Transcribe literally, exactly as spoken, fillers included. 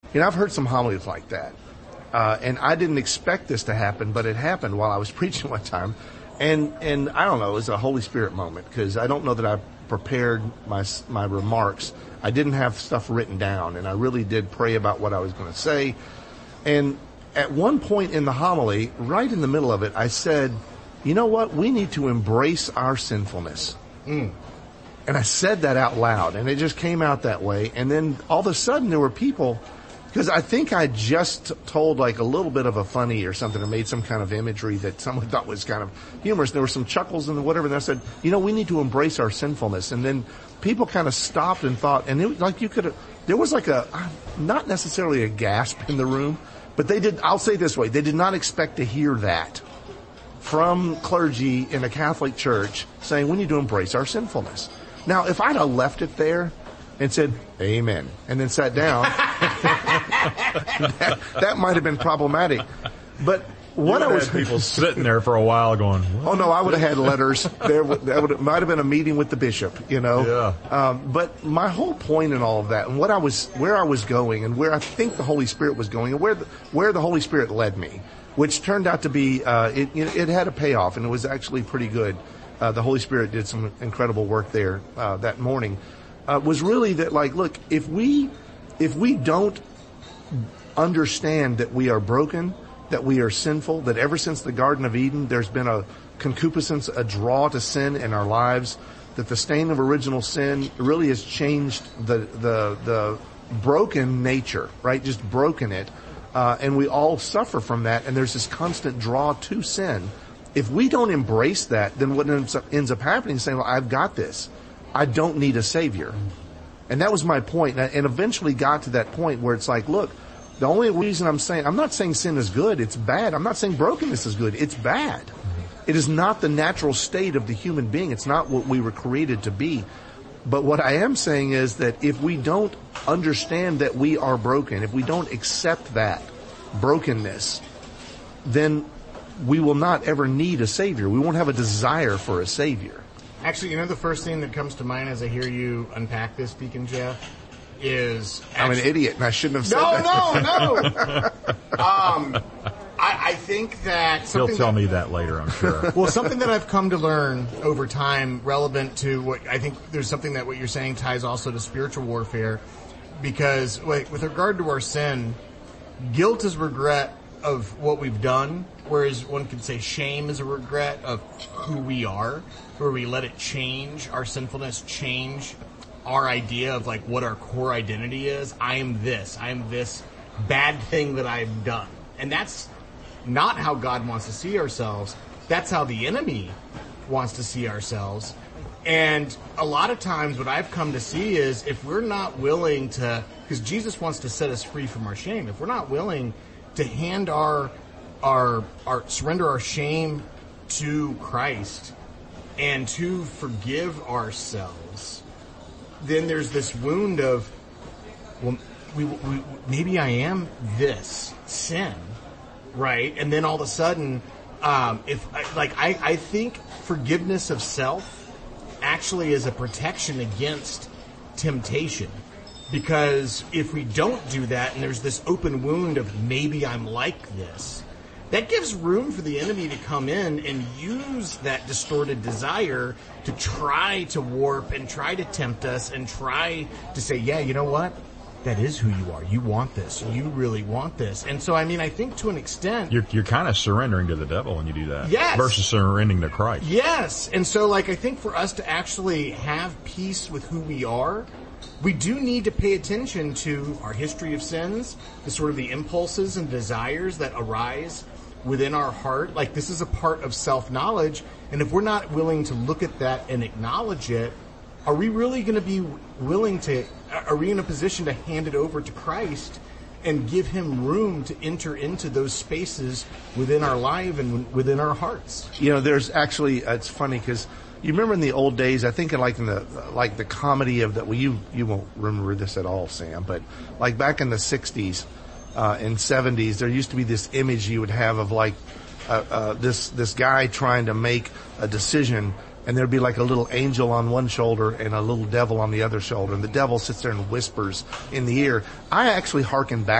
You know, I've heard some homilies like that. Uh, and I didn't expect this to happen, but it happened while I was preaching one time. And, and I don't know, it was a Holy Spirit moment, because I don't know that I prepared my, my remarks. I didn't have stuff written down, and I really did pray about what I was going to say. And at one point in the homily, right in the middle of it, I said, you know what? We need to embrace our sinfulness. Mm. And I said that out loud, and it just came out that way. And then all of a sudden there were people, because I think I just told like a little bit of a funny or something, or made some kind of imagery that someone thought was kind of humorous. There were some chuckles and whatever, and I said, you know, we need to embrace our sinfulness. And then people kind of stopped and thought, and it, like you could, there was like a, not necessarily a gasp in the room, but they did, I'll say this way, they did not expect to hear that from clergy in a Catholic church saying we need to embrace our sinfulness. Now, if I'd have left it there and said, amen, and then sat down, that, that might have been problematic. But what I was... people sitting there for a while going, what? Oh, no, I would have had letters. There would, that would, might have been a meeting with the bishop, you know. Yeah. Um, but my whole point in all of that, and what I was, where I was going, and where I think the Holy Spirit was going, and where the, where the Holy Spirit led me, which turned out to be, uh, it, it had a payoff, and it was actually pretty good. Uh, the Holy Spirit did some incredible work there uh, that morning. Uh, was really that, like, look, if we if we don't understand that we are broken, that we are sinful, that ever since the Garden of Eden there's been a concupiscence, a draw to sin in our lives, that the stain of original sin really has changed the the the broken nature, right? Just broken it, uh, and we all suffer from that. And there's this constant draw to sin. If we don't embrace that, then what ends up, ends up happening is saying, well, I've got this. I don't need a savior. And that was my point. And, I, and eventually got to that point where it's like, look, the only reason I'm saying, I'm not saying sin is good. It's bad. I'm not saying brokenness is good. It's bad. It is not the natural state of the human being. It's not what we were created to be. But what I am saying is that if we don't understand that we are broken, if we don't accept that brokenness, then we will not ever need a savior. We won't have a desire for a savior. Actually, you know, the first thing that comes to mind as I hear you unpack this, Deacon Jeff, is... Actually, I'm an idiot, and I shouldn't have said no, that. No, no, um, I, I think that... He'll tell that, me that later, I'm sure. Well, something that I've come to learn over time, relevant to what... I think there's something that what you're saying ties also to spiritual warfare, because like, with regard to our sin, guilt is regret of what we've done, whereas one could say shame is a regret of who we are, where we let it change, our sinfulness change our idea of like what our core identity is. I am this. I am this bad thing that I've done. And that's not how God wants to see ourselves. That's how the enemy wants to see ourselves. And a lot of times what I've come to see is if we're not willing to, because Jesus wants to set us free from our shame, if we're not willing to hand our, our, our, surrender our shame to Christ and to forgive ourselves, then there's this wound of, well, we, we, maybe I am this sin, right? And then all of a sudden, um, if like I, I think forgiveness of self actually is a protection against temptation. Because if we don't do that and there's this open wound of maybe I'm like this, that gives room for the enemy to come in and use that distorted desire to try to warp and try to tempt us and try to say, yeah, you know what? That is who you are. You want this. You really want this. And so, I mean, I think to an extent... You're, you're kind of surrendering to the devil when you do that. Yes. Versus surrendering to Christ. Yes. And so, like, I think for us to actually have peace with who we are, we do need to pay attention to our history of sins, the sort of the impulses and desires that arise within our heart. Like, this is a part of self-knowledge, and if we're not willing to look at that and acknowledge it, are we really going to be willing to, are we in a position to hand it over to Christ and give him room to enter into those spaces within our life and within our hearts? You know, there's actually, it's funny because you remember in the old days, I think in like in the, like the comedy of the, well, you, you won't remember this at all, Sam, but like back in the sixties, uh, and seventies, there used to be this image you would have of like, uh, uh, this, this guy trying to make a decision, and there'd be like a little angel on one shoulder and a little devil on the other shoulder, and the devil sits there and whispers in the ear. I actually hearken back